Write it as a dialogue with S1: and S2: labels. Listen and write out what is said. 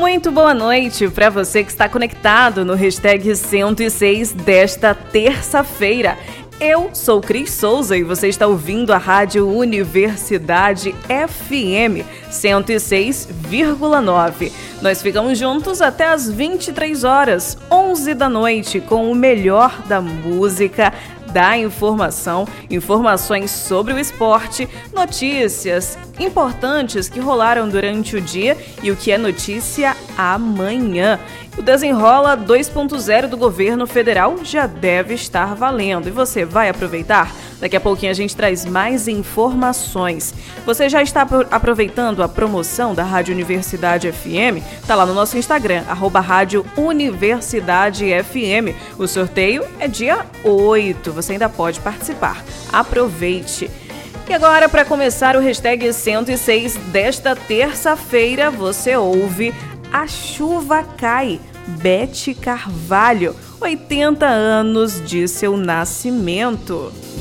S1: Muito boa noite para você que está conectado no hashtag 106 desta terça-feira. Eu sou Cris Souza e você está ouvindo a Rádio Universidade FM 106,9. Nós ficamos juntos até as 23 horas, 11 da noite, com o melhor da música, da informação, informações sobre o esporte, notícias importantes que rolaram durante o dia e o que é notícia amanhã. O Desenrola 2.0 do governo federal já deve estar valendo. E você vai aproveitar? Daqui a pouquinho a gente traz mais informações. Você já está aproveitando a promoção da Rádio Universidade FM? Tá lá no nosso Instagram, @Rádio Universidade FM. O sorteio é dia 8. Você ainda pode participar. Aproveite! E agora, para começar o hashtag 106 desta terça-feira, você ouve A Chuva Cai, Bete Carvalho, 80 anos de seu nascimento.